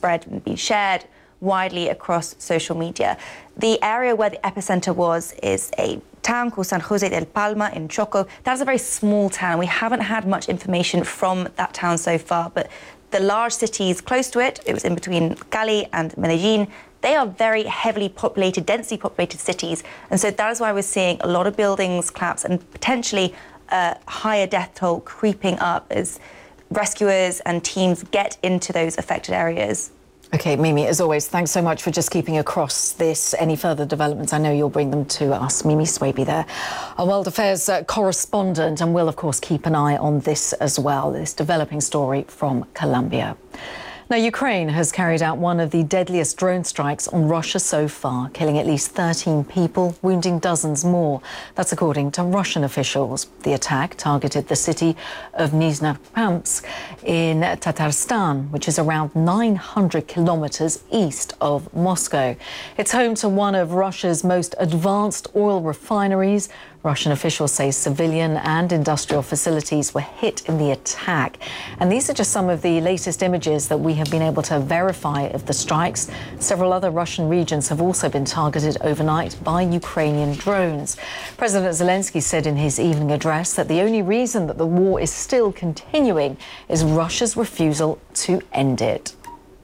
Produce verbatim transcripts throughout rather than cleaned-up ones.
spread and been shared widely across social media. The area where the epicenter was is a town called San Jose del Palma in Choco. That's a very small town. We haven't had much information from that town so far, but the large cities close to it, it was in between Cali and Medellin, they are very heavily populated, densely populated cities. And so that is why we're seeing a lot of buildings collapse and potentially a higher death toll creeping up as rescuers and teams get into those affected areas. OK, Mimi, as always, thanks so much for just keeping across this. Any further developments, I know you'll bring them to us. Mimi Swaby there, our World Affairs uh, correspondent, and we'll, of course, keep an eye on this as well, this developing story from Colombia. Now, Ukraine has carried out one of the deadliest drone strikes on Russia so far, killing at least thirteen people, wounding dozens more. That's according to Russian officials. The attack targeted the city of Nizhnekamsk in Tatarstan, which is around nine hundred kilometers east of Moscow. It's home to one of Russia's most advanced oil refineries. Russian officials say civilian and industrial facilities were hit in the attack. And these are just some of the latest images that we have been able to verify of the strikes. Several other Russian regions have also been targeted overnight by Ukrainian drones. President Zelensky said in his evening address that the only reason that the war is still continuing is Russia's refusal to end it.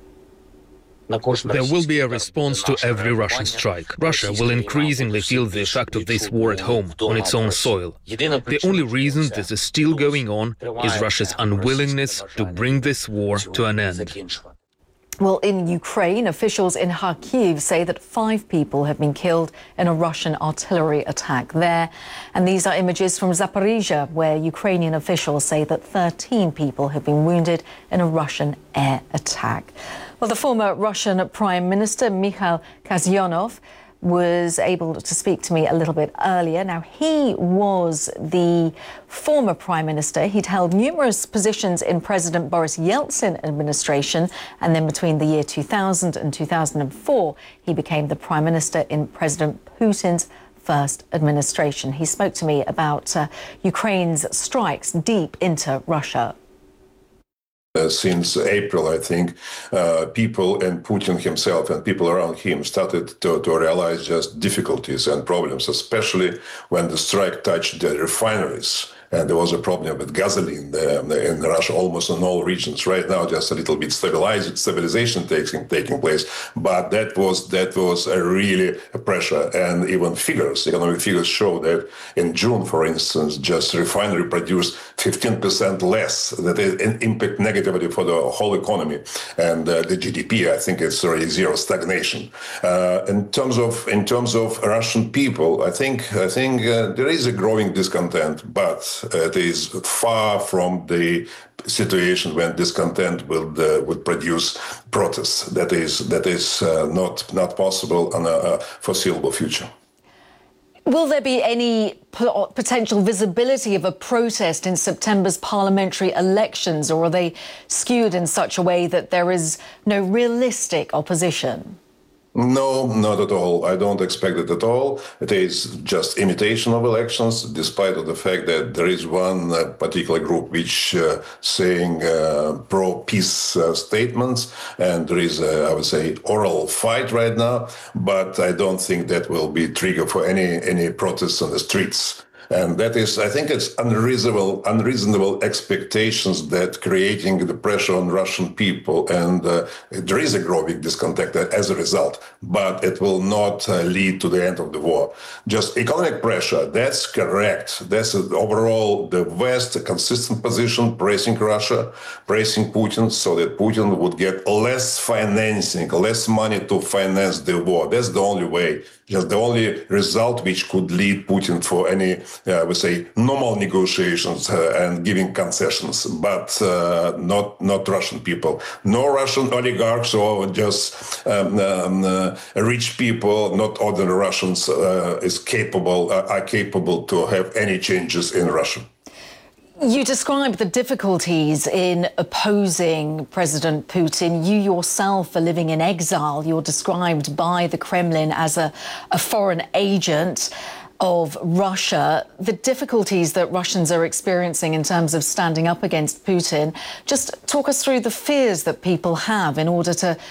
There will be a response to every Russian strike. Russia will increasingly feel the effect of this war at home, on its own soil. The only reason this is still going on is Russia's unwillingness to bring this war to an end. Well, in Ukraine, officials in Kharkiv say that five people have been killed in a Russian artillery attack there. And these are images from Zaporizhia, where Ukrainian officials say that thirteen people have been wounded in a Russian air attack. Well, the former Russian Prime Minister, Mikhail Kazyanov, was able to speak to me a little bit earlier. Now, he was the former Prime Minister. He'd held numerous positions in President Boris Yeltsin administration, and then between the year two thousand and two thousand four, he became the Prime Minister in President Putin's first administration. He spoke to me about uh, Ukraine's strikes deep into Russia. Uh, since April, I think, uh, people and Putin himself and people around him started to, to realize just difficulties and problems, especially when the strike touched the refineries. And there was a problem with gasoline in Russia, almost in all regions. Right now, just a little bit stabilized, stabilization taking taking place, but that was that was a really a pressure. And even figures, economic figures, show that in June, for instance, just refinery produced fifteen percent less. That is an impact negatively for the whole economy and uh, the G D P. I think it's already zero stagnation. Uh, in terms of in terms of Russian people, I think I think uh, there is a growing discontent, but it is far from the situation when discontent will uh, would produce protests. That is that is uh, not not possible in a foreseeable future. Will there be any potential visibility of a protest in September's parliamentary elections, or are they skewed in such a way that there is no realistic opposition? No, not at all. I don't expect it at all. It is just imitation of elections, despite of the fact that there is one uh, particular group which uh, saying uh, pro-peace uh, statements, and there is, a, I would say, oral fight right now. But I don't think that will be trigger for any any protests on the streets. And that is, I think it's unreasonable, unreasonable expectations that creating the pressure on Russian people. And uh, there is a growing discontent as a result, but it will not uh, lead to the end of the war. Just economic pressure, that's correct. That's uh, overall the West, a consistent position, praising Russia, praising Putin, so that Putin would get less financing, less money to finance the war. That's the only way. Just the only result which could lead Putin for any, uh, I would say, normal negotiations uh, and giving concessions, but uh, not not Russian people. No Russian oligarchs or just um, um, uh, rich people, not ordinary Russians, uh, is capable, uh, are capable to have any changes in Russia. You described the difficulties in opposing President Putin. You yourself are living in exile. You're described by the Kremlin as a, a foreign agent of Russia. The difficulties that Russians are experiencing in terms of standing up against Putin. Just talk us through the fears that people have in order to